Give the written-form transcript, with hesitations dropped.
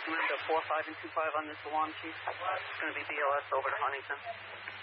Recommend a 4, 5, and 2, 5 on this one, Chief. It's going to be BLS over to Huntington.